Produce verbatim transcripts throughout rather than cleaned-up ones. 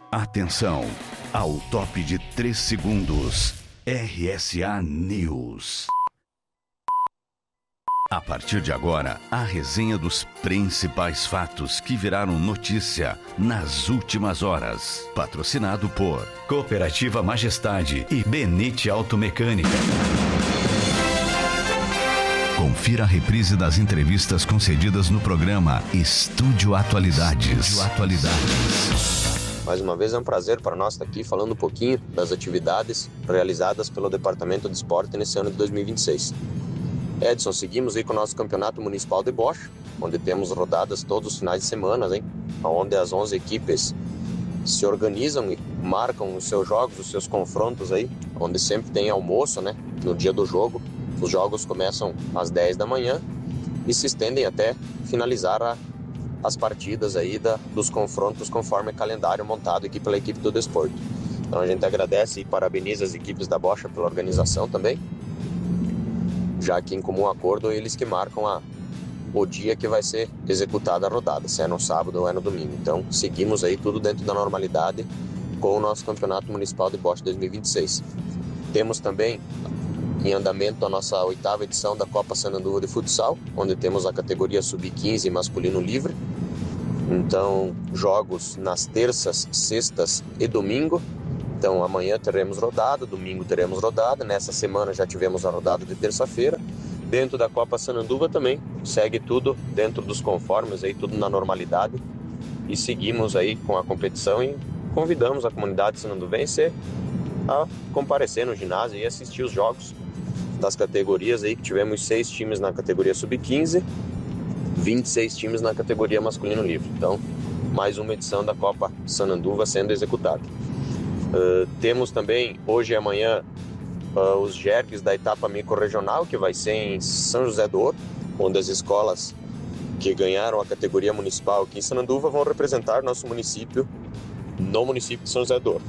Atenção, ao top de três segundos, R S A News. A partir de agora, a resenha dos principais fatos que viraram notícia nas últimas horas. Patrocinado por Cooperativa Majestade e Benite Automecânica. Confira a reprise das entrevistas concedidas no programa Estúdio Atualidades. Estúdio Atualidades. Mais uma vez é um prazer para nós estar aqui falando um pouquinho das atividades realizadas pelo Departamento de Esporte nesse ano de dois mil e vinte e seis. Edson, seguimos aí com o nosso Campeonato Municipal de Bocha, onde temos rodadas todos os finais de semana, hein? Onde as onze equipes se organizam e marcam os seus jogos, os seus confrontos aí, onde sempre tem almoço, né? No dia do jogo, os jogos começam às dez da manhã e se estendem até finalizar a, as partidas aí da, dos confrontos conforme calendário montado aqui pela equipe do Desporto. Então a gente agradece e parabeniza as equipes da Bocha pela organização também, já que em comum acordo eles que marcam a, o dia que vai ser executada a rodada, se é no sábado ou é no domingo. Então seguimos aí tudo dentro da normalidade com o nosso Campeonato Municipal de Bocha dois mil e vinte e seis. Temos também em andamento a nossa oitava edição da Copa Sananduva de Futsal, onde temos a categoria sub quinze masculino livre. Então jogos nas terças, sextas e domingo. Então amanhã teremos rodada, domingo teremos rodada, nessa semana já tivemos a rodada de terça-feira. Dentro da Copa Sananduva também segue tudo dentro dos conformes, aí, tudo na normalidade. E seguimos aí com a competição e convidamos a comunidade sananduvense a comparecer no ginásio e assistir os jogos das categorias aí, que tivemos seis times na categoria sub quinze, vinte e seis times na categoria masculino livre. Então, mais uma edição da Copa Sananduva sendo executada. Uh, temos também, hoje e amanhã, uh, os jergues da etapa microrregional, que vai ser em São José do Ouro, onde as escolas que ganharam a categoria municipal aqui em Sananduva vão representar nosso município no município de São José do Ouro.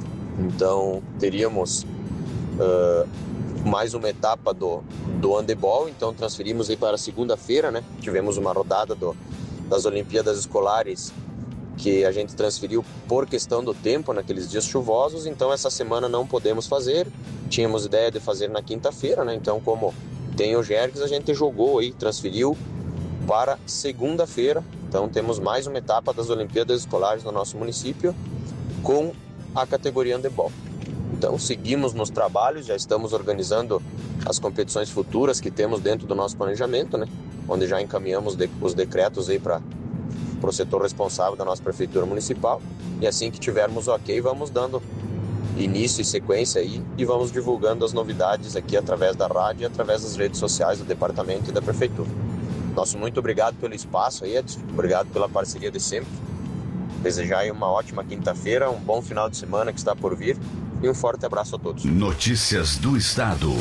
Então, teríamos uh, mais uma etapa do, do handebol, então transferimos aí para segunda-feira, né? Tivemos uma rodada do, das Olimpíadas Escolares que a gente transferiu por questão do tempo naqueles dias chuvosos, então essa semana não podemos fazer. Tínhamos ideia de fazer na quinta-feira, né? Então, como tem o jergues, a gente jogou aí, transferiu para segunda-feira. Então temos mais uma etapa das Olimpíadas Escolares no nosso município com a categoria handebol. Então seguimos nos trabalhos, já estamos organizando as competições futuras que temos dentro do nosso planejamento, né? Onde já encaminhamos de, os decretos aí para para o setor responsável da nossa Prefeitura Municipal, e assim que tivermos ok, vamos dando início e sequência aí e vamos divulgando as novidades aqui através da rádio e através das redes sociais do Departamento e da Prefeitura. Nosso muito obrigado pelo espaço aí, Edson, obrigado pela parceria de sempre. Desejar aí uma ótima quinta-feira, um bom final de semana que está por vir e um forte abraço a todos. Notícias do Estado.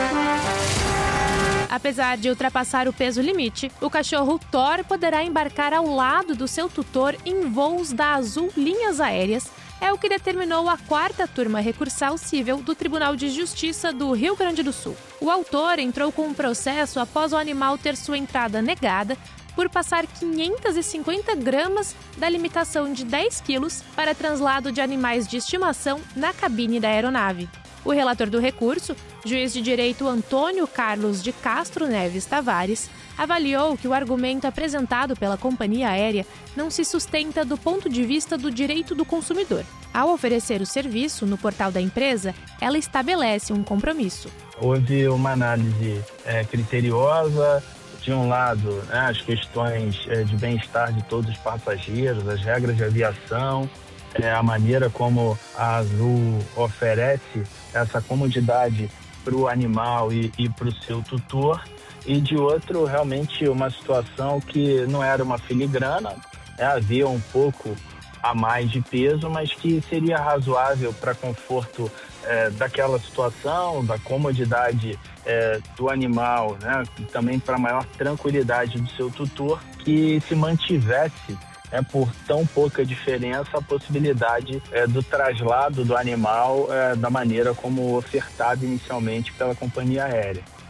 Apesar de ultrapassar o peso limite, o cachorro Thor poderá embarcar ao lado do seu tutor em voos da Azul Linhas Aéreas, é o que determinou a quarta turma recursal civil do Tribunal de Justiça do Rio Grande do Sul. O autor entrou com um processo após o animal ter sua entrada negada por passar quinhentas e cinquenta gramas da limitação de dez quilos para translado de animais de estimação na cabine da aeronave. O relator do recurso, juiz de direito Antônio Carlos de Castro Neves Tavares, avaliou que o argumento apresentado pela companhia aérea não se sustenta do ponto de vista do direito do consumidor. Ao oferecer o serviço no portal da empresa, ela estabelece um compromisso. Houve uma análise é, criteriosa, de um lado, né, as questões é, de bem-estar de todos os passageiros, as regras de aviação, é, a maneira como a Azul oferece essa comodidade para o animal e, e para o seu tutor, e de outro, realmente uma situação que não era uma filigrana, né, havia um pouco a mais de peso, mas que seria razoável para conforto é, daquela situação, da comodidade é, do animal, né, e também para maior tranquilidade do seu tutor, que se mantivesse é, por tão pouca diferença a possibilidade é, do traslado do animal é, da maneira como ofertado inicialmente pela companhia aérea.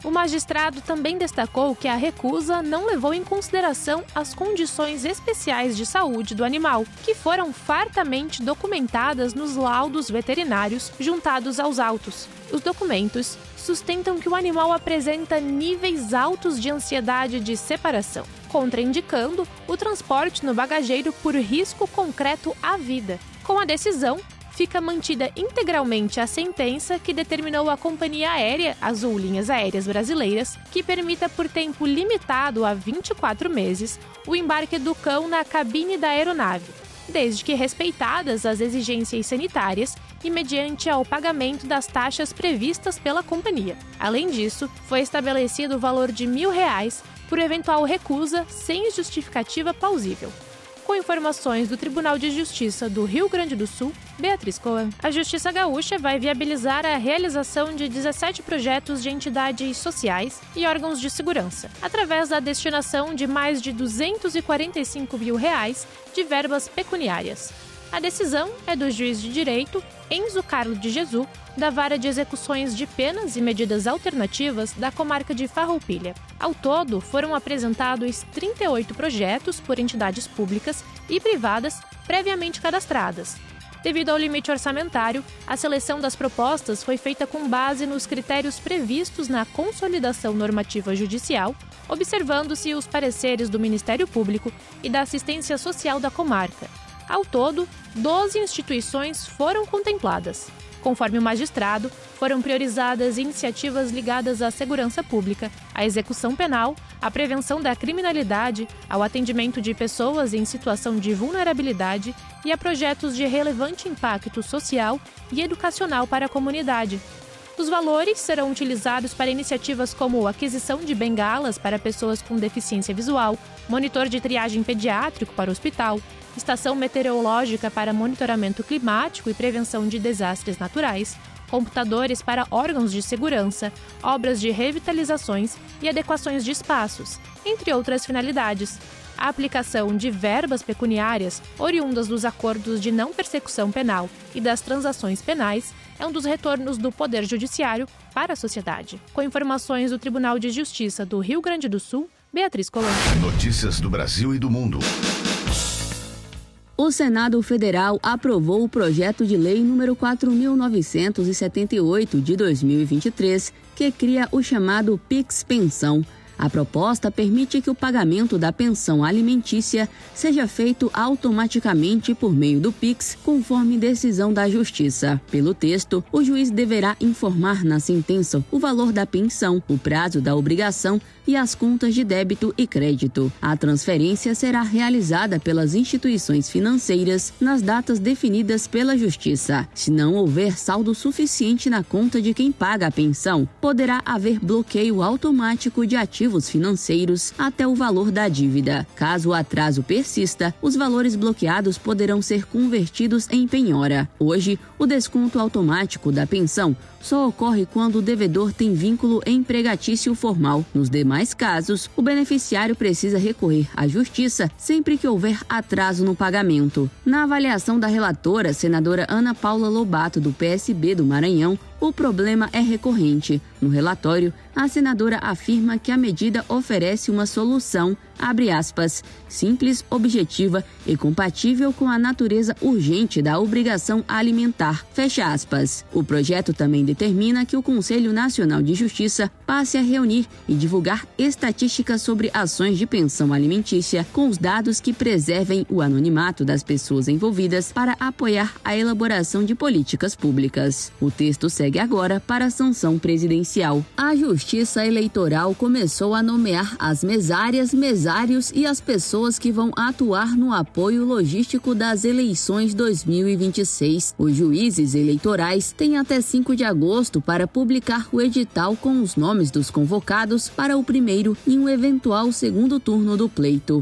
O magistrado também destacou que a recusa não levou em consideração as condições especiais de saúde do animal, que foram fartamente documentadas nos laudos veterinários juntados aos autos. Os documentos sustentam que o animal apresenta níveis altos de ansiedade de separação, contraindicando o transporte no bagageiro por risco concreto à vida. Com a decisão, fica mantida integralmente a sentença que determinou à companhia aérea Azul Linhas Aéreas Brasileiras que permita por tempo limitado a vinte e quatro meses o embarque do cão na cabine da aeronave, desde que respeitadas as exigências sanitárias e mediante ao pagamento das taxas previstas pela companhia. Além disso, foi estabelecido o valor de mil reais por eventual recusa sem justificativa plausível. Com informações do Tribunal de Justiça do Rio Grande do Sul, Beatriz Cohen. A Justiça Gaúcha vai viabilizar a realização de dezessete projetos de entidades sociais e órgãos de segurança, através da destinação de mais de duzentos e quarenta e cinco mil reais de verbas pecuniárias. A decisão é do juiz de direito Enzo Carlo de Jesus, da Vara de Execuções de Penas e Medidas Alternativas da comarca de Farroupilha. Ao todo, foram apresentados trinta e oito projetos por entidades públicas e privadas previamente cadastradas. Devido ao limite orçamentário, a seleção das propostas foi feita com base nos critérios previstos na Consolidação Normativa Judicial, observando-se os pareceres do Ministério Público e da Assistência Social da comarca. Ao todo, doze instituições foram contempladas. Conforme o magistrado, foram priorizadas iniciativas ligadas à segurança pública, à execução penal, à prevenção da criminalidade, ao atendimento de pessoas em situação de vulnerabilidade e a projetos de relevante impacto social e educacional para a comunidade. Os valores serão utilizados para iniciativas como aquisição de bengalas para pessoas com deficiência visual, monitor de triagem pediátrico para o hospital, estação meteorológica para monitoramento climático e prevenção de desastres naturais, computadores para órgãos de segurança, obras de revitalizações e adequações de espaços, entre outras finalidades. A aplicação de verbas pecuniárias, oriundas dos acordos de não persecução penal e das transações penais, é um dos retornos do Poder Judiciário para a sociedade. Com informações do Tribunal de Justiça do Rio Grande do Sul, Beatriz Cohen. Notícias do Brasil e do mundo. O Senado Federal aprovou o projeto de lei número quatro mil novecentos e setenta e oito de dois mil e vinte e três, que cria o chamado Pix Pensão. A proposta permite que o pagamento da pensão alimentícia seja feito automaticamente por meio do Pix, conforme decisão da Justiça. Pelo texto, o juiz deverá informar na sentença o valor da pensão, o prazo da obrigação e as contas de débito e crédito. A transferência será realizada pelas instituições financeiras nas datas definidas pela Justiça. Se não houver saldo suficiente na conta de quem paga a pensão, poderá haver bloqueio automático de ativos financeiros até o valor da dívida. Caso o atraso persista, os valores bloqueados poderão ser convertidos em penhora. Hoje, o desconto automático da pensão só ocorre quando o devedor tem vínculo empregatício formal. Nos demais casos, o beneficiário precisa recorrer à Justiça sempre que houver atraso no pagamento. Na avaliação da relatora, senadora Ana Paula Lobato, do P S B do Maranhão, o problema é recorrente. No relatório, a senadora afirma que a medida oferece uma solução, abre aspas, simples, objetiva e compatível com a natureza urgente da obrigação alimentar, fecha aspas. O projeto também determina que o Conselho Nacional de Justiça passe a reunir e divulgar estatísticas sobre ações de pensão alimentícia com os dados que preservem o anonimato das pessoas envolvidas para apoiar a elaboração de políticas públicas. O texto segue agora para a sanção presidencial. A Justiça Eleitoral começou a nomear as mesárias, mesários e as pessoas que vão atuar no apoio logístico das eleições dois mil e vinte e seis. Os juízes eleitorais têm até cinco de agosto para publicar o edital com os nomes dos convocados para o primeiro e um eventual segundo turno do pleito.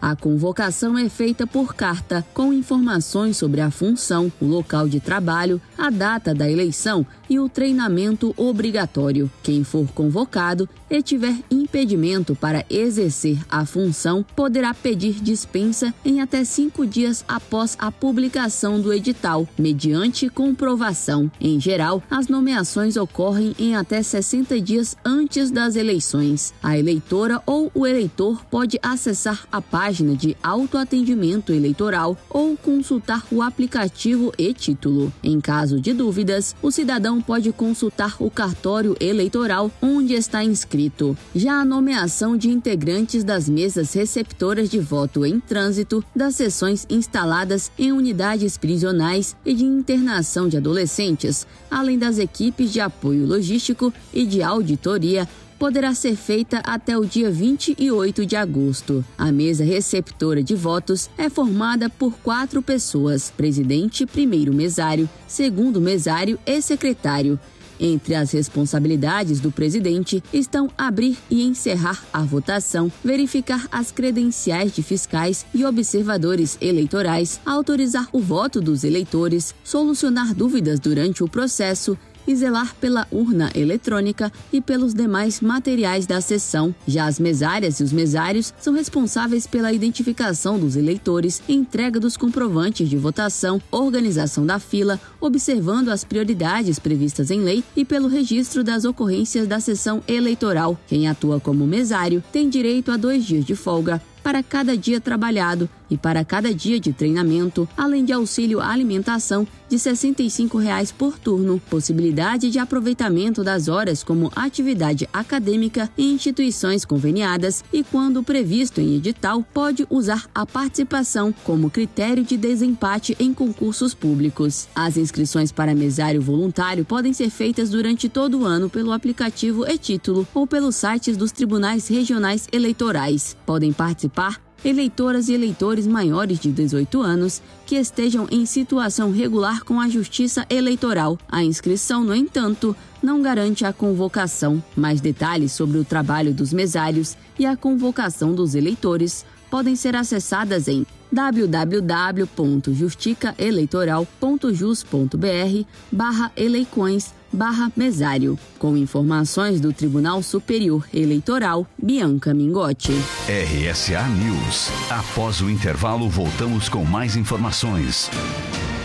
A convocação é feita por carta, com informações sobre a função, o local de trabalho, a data da eleição e o treinamento obrigatório. Quem for convocado e tiver impedimento para exercer a função, poderá pedir dispensa em até cinco dias após a publicação do edital, mediante comprovação. Em geral, as nomeações ocorrem em até sessenta dias antes das eleições. A eleitora ou o eleitor pode acessar a página de autoatendimento eleitoral ou consultar o aplicativo e-título. Em caso de dúvidas, o cidadão pode consultar o cartório eleitoral onde está inscrito. Já a nomeação de integrantes das mesas receptoras de voto em trânsito, das seções instaladas em unidades prisionais e de internação de adolescentes, além das equipes de apoio logístico e de auditoria, poderá ser feita até o dia vinte e oito de agosto. A mesa receptora de votos é formada por quatro pessoas: presidente, primeiro mesário, segundo mesário e secretário. Entre as responsabilidades do presidente estão abrir e encerrar a votação, verificar as credenciais de fiscais e observadores eleitorais, autorizar o voto dos eleitores, solucionar dúvidas durante o processo e zelar pela urna eletrônica e pelos demais materiais da sessão. Já as mesárias e os mesários são responsáveis pela identificação dos eleitores, entrega dos comprovantes de votação, organização da fila, observando as prioridades previstas em lei e pelo registro das ocorrências da sessão eleitoral. Quem atua como mesário tem direito a dois dias de folga para cada dia trabalhado e para cada dia de treinamento, além de auxílio alimentação de sessenta e cinco reais por turno, possibilidade de aproveitamento das horas como atividade acadêmica em instituições conveniadas e, quando previsto em edital, pode usar a participação como critério de desempate em concursos públicos. As inscrições para mesário voluntário podem ser feitas durante todo o ano pelo aplicativo e-título ou pelos sites dos tribunais regionais eleitorais. Podem participar eleitoras e eleitores maiores de dezoito anos que estejam em situação regular com a Justiça Eleitoral. A inscrição, no entanto, não garante a convocação. Mais detalhes sobre o trabalho dos mesários e a convocação dos eleitores podem ser acessadas em w w w ponto justicaeleitoral ponto jus ponto b r barra eleições barra mesário. Com informações do Tribunal Superior Eleitoral, Bianca Mingotti. R S A News. Após o intervalo, voltamos com mais informações.